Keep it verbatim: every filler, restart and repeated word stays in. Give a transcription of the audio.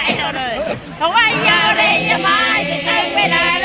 เอาเลยเพราะว่ายาวเลยจะมาจะตั้งเวลา